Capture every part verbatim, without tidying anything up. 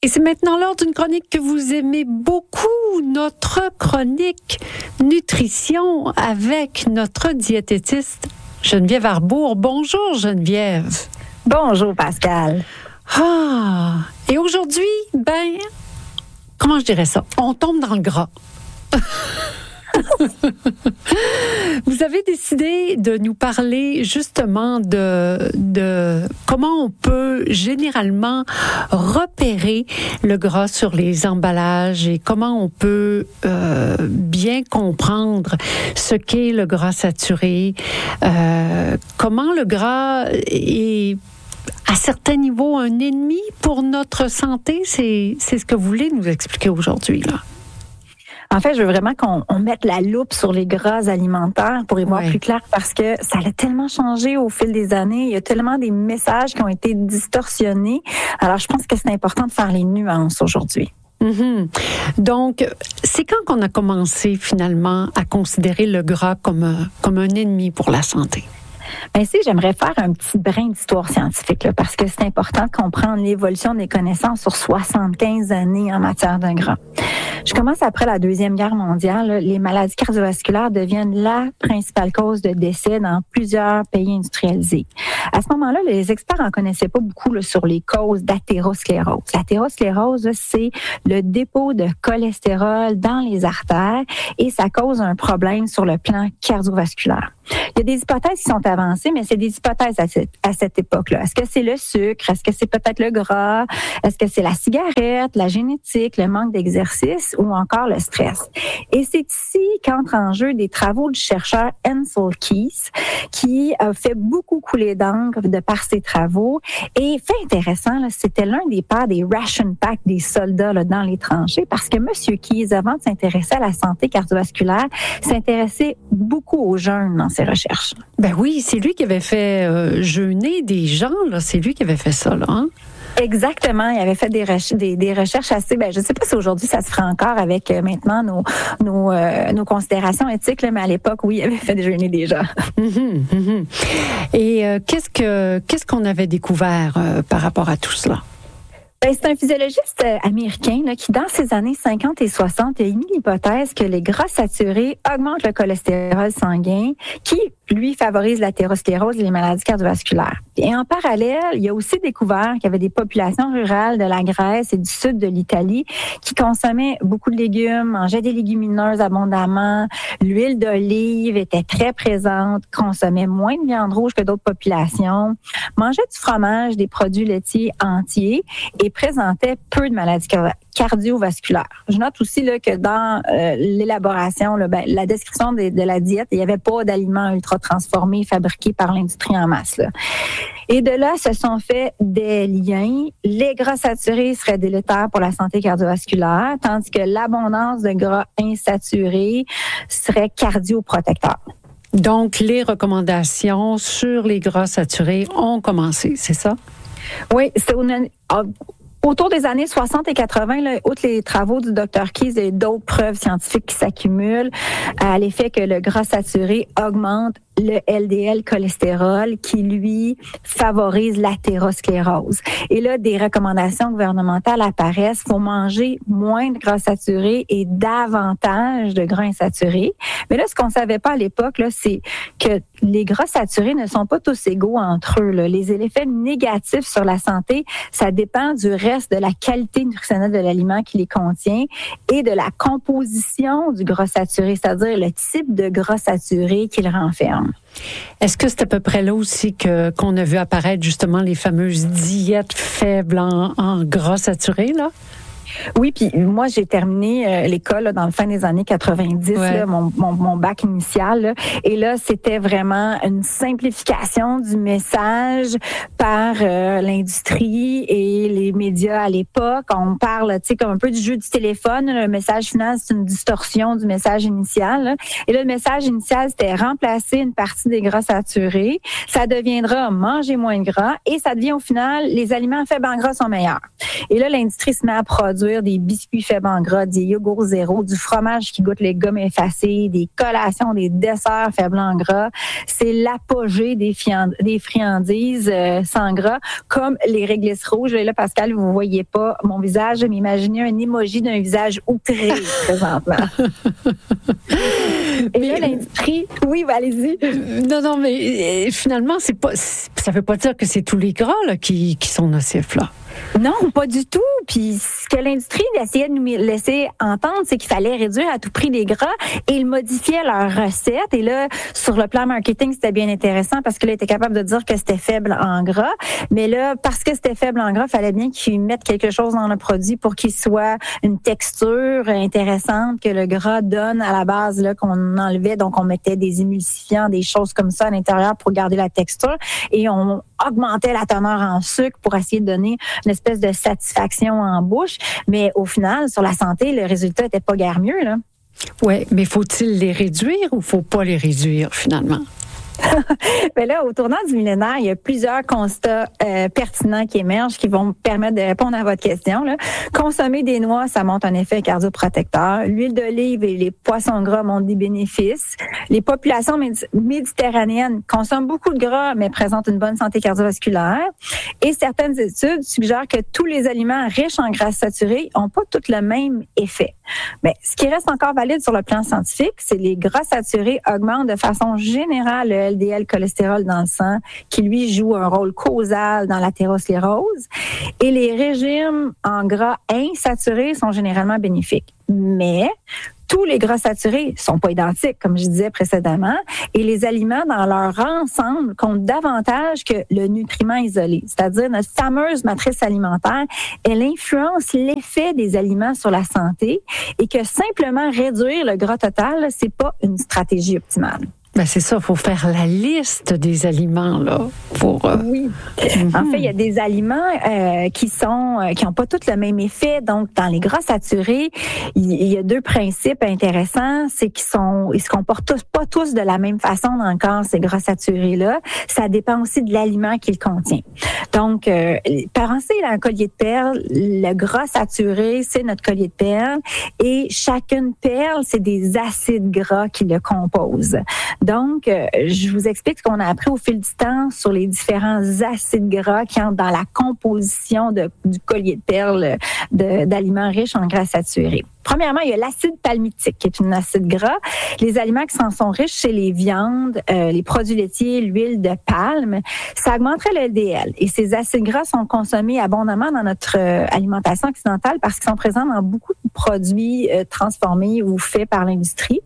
Et c'est maintenant l'heure d'une chronique que vous aimez beaucoup, notre chronique nutrition avec notre diététiste Geneviève Arbour. Bonjour Geneviève. Bonjour Pascal. Ah, et aujourd'hui, ben, comment je dirais ça? On tombe dans le gras. Vous avez décidé de nous parler justement de, de comment on peut généralement repérer le gras sur les emballages et comment on peut euh, bien comprendre ce qu'est le gras saturé, euh, comment le gras est à certains niveaux un ennemi pour notre santé. C'est, c'est ce que vous voulez nous expliquer aujourd'hui, là. En fait, je veux vraiment qu'on on mette la loupe sur les gras alimentaires pour y voir ouais. plus clair parce que ça a tellement changé au fil des années. Il y a tellement des messages qui ont été distorsionnés. Alors, je pense que c'est important de faire les nuances aujourd'hui. Mm-hmm. Donc, c'est quand qu'on a commencé finalement à considérer le gras comme un, comme un ennemi pour la santé? Bien, ici, j'aimerais faire un petit brin d'histoire scientifique là, parce que c'est important de comprendre l'évolution des connaissances sur soixante-quinze années en matière de gras. Je commence après la Deuxième Guerre mondiale. Là, les maladies cardiovasculaires deviennent la principale cause de décès dans plusieurs pays industrialisés. À ce moment-là, les experts en connaissaient pas beaucoup là, sur les causes d'athérosclérose. L'athérosclérose, c'est le dépôt de cholestérol dans les artères et ça cause un problème sur le plan cardiovasculaire. Il y a des hypothèses qui sont avancées, mais c'est des hypothèses à cette, à cette époque-là. Est-ce que c'est le sucre? Est-ce que c'est peut-être le gras? Est-ce que c'est la cigarette, la génétique, le manque d'exercice ou encore le stress? Et c'est ici qu'entrent en jeu des travaux du chercheur Ancel Keys, qui a fait beaucoup couler d'encre de par ses travaux. Et fait intéressant, là, c'était l'un des pères des ration packs des soldats là, dans les tranchées, parce que M. Keys, avant de s'intéresser à la santé cardiovasculaire, s'intéressait beaucoup aux jeûnes dans ses recherches. Ben oui, c'est lui qui avait fait euh, jeûner des gens, là. C'est lui qui avait fait ça, là, hein? Exactement, il avait fait des, recherches, des, des recherches assez. Ben, je ne sais pas si aujourd'hui ça se ferait encore avec euh, maintenant nos nos, euh, nos considérations éthiques, là, mais à l'époque, oui, il avait fait jeûner des gens. Mm-hmm, mm-hmm. Et euh, qu'est-ce que qu'est-ce qu'on avait découvert euh, par rapport à tout cela? Ben, c'est un physiologiste américain là, qui, dans ces années cinquante et soixante, a émis l'hypothèse que les gras saturés augmentent le cholestérol sanguin, qui, lui, favorise l'athérosclérose et les maladies cardiovasculaires. Et en parallèle, il a aussi découvert qu'il y avait des populations rurales de la Grèce et du sud de l'Italie qui consommaient beaucoup de légumes, mangeaient des légumineuses abondamment, l'huile d'olive était très présente, consommaient moins de viande rouge que d'autres populations, mangeaient du fromage, des produits laitiers entiers et présentaient peu de maladies cardiovasculaires. Je note aussi là, que dans euh, l'élaboration, là, ben, la description de, de la diète, il n'y avait pas d'aliments ultra transformés fabriqués par l'industrie en masse. Là. Et de là, se sont faits des liens. Les gras saturés seraient délétères pour la santé cardiovasculaire, tandis que l'abondance de gras insaturés serait cardioprotecteur. Donc, les recommandations sur les gras saturés ont commencé, c'est ça? Oui, c'est une... Autour des années soixante et quatre-vingts, là, outre les travaux du docteur Keys, il y a d'autres preuves scientifiques qui s'accumulent à l'effet que le gras saturé augmente le L D L cholestérol qui, lui, favorise l'athérosclérose. Et là, des recommandations gouvernementales apparaissent. Il faut manger moins de gras saturés et davantage de gras insaturés. Mais là, ce qu'on savait pas à l'époque, là, c'est que les gras saturés ne sont pas tous égaux entre eux, là. Les effets négatifs sur la santé, ça dépend du reste de la qualité nutritionnelle de l'aliment qui les contient et de la composition du gras saturé, c'est-à-dire le type de gras saturé qu'il renferme. Est-ce que c'est à peu près là aussi que qu'on a vu apparaître justement les fameuses diètes faibles en, en gras saturé, là? Oui, puis moi, j'ai terminé euh, l'école là, dans le fin des années quatre-vingt-dix, ouais. là, mon, mon, mon bac initial. Là, et là, c'était vraiment une simplification du message par euh, l'industrie et les médias à l'époque. On parle, tu sais, comme un peu du jeu du téléphone. Le message final, c'est une distorsion du message initial. Là. Et là, le message initial, c'était remplacer une partie des gras saturés. Ça deviendra manger moins de gras et ça devient au final, les aliments faibles en gras sont meilleurs. Et là, l'industrie se met à produire des biscuits faibles en gras, des yogourts zéro, du fromage qui goûte les gommes effacées, des collations, des desserts faibles en gras. C'est l'apogée des, fiand- des friandises euh, sans gras, comme les réglisses rouges. Et là, Pascal, vous ne voyez pas mon visage, mais imaginez un emoji d'un visage outré présentement. Et mais, là, l'industrie... Oui, bah, allez-y. Non, non, mais finalement, c'est pas, ça ne veut pas dire que c'est tous les gras là, qui, qui sont nocifs, là. Non, pas du tout. Puis ce que l'industrie essayait de nous laisser entendre, c'est qu'il fallait réduire à tout prix les gras et ils modifiaient leurs recettes. Et là, sur le plan marketing, c'était bien intéressant parce que là, ils étaient capables de dire que c'était faible en gras. Mais là, parce que c'était faible en gras, il fallait bien qu'ils mettent quelque chose dans le produit pour qu'il soit une texture intéressante que le gras donne à la base, là, qu'on enlevait. Donc, on mettait des émulsifiants, des choses comme ça à l'intérieur pour garder la texture. Et on augmentait la teneur en sucre pour essayer de donner une espèce de satisfaction en bouche. Mais au final, sur la santé, le résultat n'était pas guère mieux, là. Oui, mais faut-il les réduire ou faut pas les réduire, finalement? Mais là, au tournant du millénaire, il y a plusieurs constats euh, pertinents qui émergent qui vont me permettre de répondre à votre question. Là. Consommer des noix, ça montre un effet cardioprotecteur. L'huile d'olive et les poissons gras montrent des bénéfices. Les populations médi- méditerranéennes consomment beaucoup de gras, mais présentent une bonne santé cardiovasculaire. Et certaines études suggèrent que tous les aliments riches en gras saturés n'ont pas tous le même effet. Mais ce qui reste encore valide sur le plan scientifique, c'est que les gras saturés augmentent de façon générale le L D L cholestérol dans le sang, qui lui joue un rôle causal dans l'athérosclérose. Et les régimes en gras insaturés sont généralement bénéfiques. Mais tous les gras saturés sont pas identiques, comme je disais précédemment, et les aliments dans leur ensemble comptent davantage que le nutriment isolé. C'est-à-dire, notre fameuse matrice alimentaire, elle influence l'effet des aliments sur la santé et que simplement réduire le gras total, c'est pas une stratégie optimale. Ben c'est ça, il faut faire la liste des aliments là pour. Euh... Oui. Mm-hmm. En fait, il y a des aliments euh, qui sont euh, qui n'ont pas tous le même effet. Donc, dans les gras saturés, il y a deux principes intéressants, c'est qu'ils sont ils se comportent tous, pas tous de la même façon dans le corps, ces gras saturés là. Ça dépend aussi de l'aliment qu'il contient. Donc, euh, pensez à un collier de perles. Le gras saturé, c'est notre collier de perles, et chacune perle, c'est des acides gras qui le composent. Donc, euh, je vous explique ce qu'on a appris au fil du temps sur les différents acides gras qui entrent dans la composition de, du collier de perles de, d'aliments riches en gras saturés. Premièrement, il y a l'acide palmitique, qui est un acide gras. Les aliments qui s'en sont riches, c'est les viandes, euh, les produits laitiers, l'huile de palme. Ça augmenterait le L D L. Et ces acides gras sont consommés abondamment dans notre euh, alimentation occidentale parce qu'ils sont présents dans beaucoup de produits euh, transformés ou faits par l'industrie.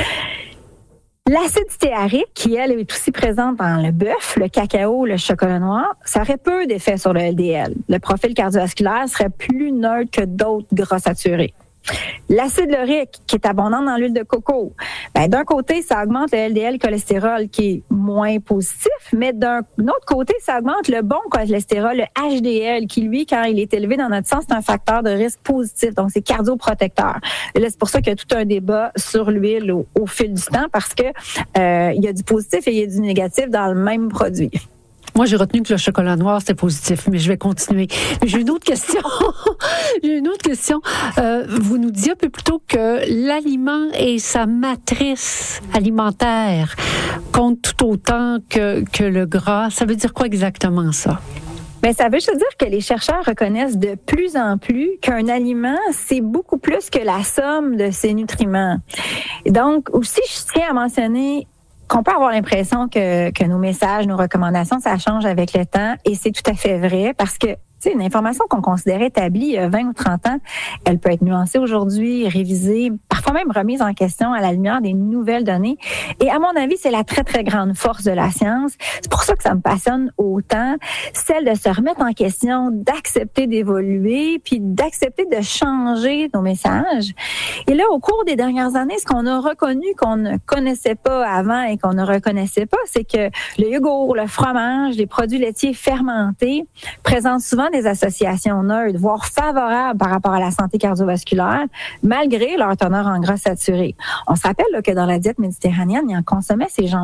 L'acide stéarique, qui, elle, est aussi présente dans le bœuf, le cacao, le chocolat noir, ça aurait peu d'effet sur le L D L. Le profil cardiovasculaire serait plus neutre que d'autres gras saturés. L'acide laurique, qui est abondant dans l'huile de coco, ben, d'un côté, ça augmente le L D L cholestérol, qui est moins positif, mais d'un autre côté, ça augmente le bon cholestérol, le H D L, qui, lui, quand il est élevé dans notre sang, c'est un facteur de risque positif, donc c'est cardioprotecteur. Et là, c'est pour ça qu'il y a tout un débat sur l'huile au, au fil du temps, parce que euh, il y a du positif et il y a du négatif dans le même produit. Moi, j'ai retenu que le chocolat noir, c'était positif, mais je vais continuer. Mais j'ai une autre question. j'ai une autre question. Euh, vous nous disiez un peu plus tôt que l'aliment et sa matrice alimentaire comptent tout autant que, que le gras. Ça veut dire quoi exactement, ça? Bien, ça veut juste dire que les chercheurs reconnaissent de plus en plus qu'un aliment, c'est beaucoup plus que la somme de ses nutriments. Et donc, aussi, je tiens à mentionner qu'on peut avoir l'impression que, que nos messages, nos recommandations, ça change avec le temps, et c'est tout à fait vrai parce que tu sais, une information qu'on considérait établie il y a vingt ou trente ans, elle peut être nuancée aujourd'hui, révisée, parfois même remise en question à la lumière des nouvelles données. Et à mon avis, c'est la très, très grande force de la science. C'est pour ça que ça me passionne autant, celle de se remettre en question, d'accepter d'évoluer, puis d'accepter de changer nos messages. Et là, au cours des dernières années, ce qu'on a reconnu qu'on ne connaissait pas avant et qu'on ne reconnaissait pas, c'est que le yogourt, le fromage, les produits laitiers fermentés présentent souvent des associations neutres, voire favorables par rapport à la santé cardiovasculaire, malgré leur teneur en gras saturé. On se rappelle là, que dans la diète méditerranéenne, ils en consommaient ces gens-là.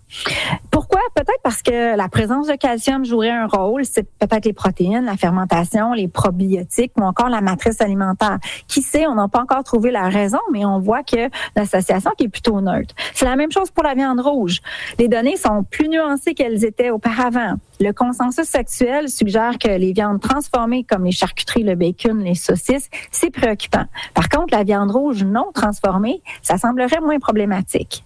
Pourquoi? Peut-être parce que la présence de calcium jouerait un rôle. C'est peut-être les protéines, la fermentation, les probiotiques ou encore la matrice alimentaire. Qui sait, on n'a pas encore trouvé la raison, mais on voit que l'association qui est plutôt neutre. C'est la même chose pour la viande rouge. Les données sont plus nuancées qu'elles étaient auparavant. Le consensus actuel suggère que les viandes transformées comme les charcuteries, le bacon, les saucisses, c'est préoccupant. Par contre, la viande rouge non transformée, ça semblerait moins problématique.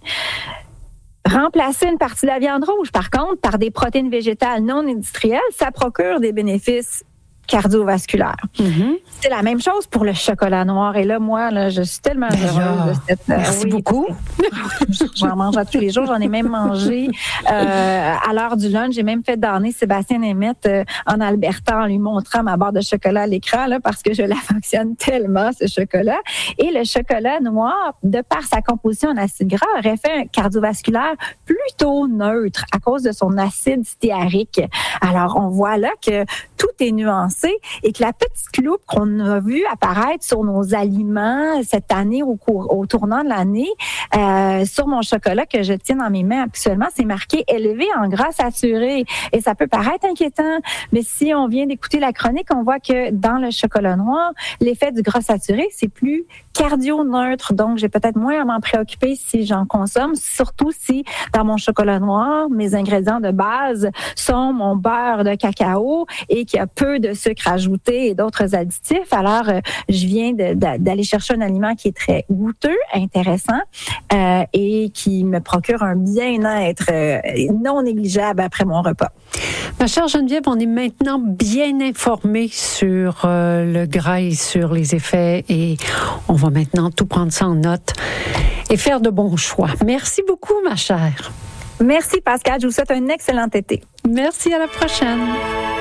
Remplacer une partie de la viande rouge, par contre, par des protéines végétales non industrielles, ça procure des bénéfices cardiovasculaires. Mm-hmm. C'est la même chose pour le chocolat noir. Et là, moi, là, je suis tellement heureuse de cette... Merci euh, oui, beaucoup. J'en mange à tous les jours. J'en ai même mangé euh, à l'heure du lunch. J'ai même fait donner Sébastien Nemeth euh, en Alberta en lui montrant ma barre de chocolat à l'écran là, parce que je l'affectionne tellement, ce chocolat. Et le chocolat noir, de par sa composition en acide gras, aurait fait un cardiovasculaire plutôt neutre à cause de son acide stéarique. Alors, on voit là que tout est nuancé et que la petite loupe qu'on a vue apparaître sur nos aliments cette année au, cours, au tournant de l'année, euh, sur mon chocolat que je tiens dans mes mains actuellement, c'est marqué élevé en gras saturé. Et ça peut paraître inquiétant, mais si on vient d'écouter la chronique, on voit que dans le chocolat noir, l'effet du gras saturé, c'est plus cardio-neutre. Donc, j'ai peut-être moins à m'en préoccuper si j'en consomme, surtout si dans mon chocolat noir, mes ingrédients de base sont mon beurre de cacao et qu'il y a peu de sucre ajouté et d'autres additifs. Alors, euh, je viens de, de, d'aller chercher un aliment qui est très goûteux, intéressant euh, et qui me procure un bien-être euh, non négligeable après mon repas. Ma chère Geneviève, on est maintenant bien informés sur euh, le gras et sur les effets et on va maintenant tout prendre ça en note et faire de bons choix. Merci beaucoup, ma chère. Merci, Pascal. Je vous souhaite un excellent été. Merci, à la prochaine.